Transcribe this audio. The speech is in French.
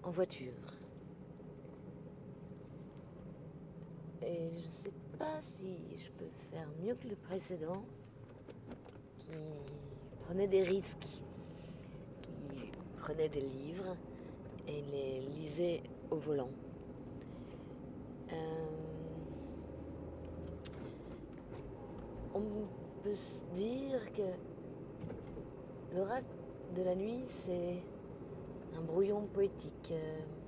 en voiture. Et je ne sais pas si je peux faire mieux que le précédent, qui prenait des risques, qui prenait des livres et les lisait au volant. On peut se dire que l'oracle de la nuit, c'est un brouillon poétique,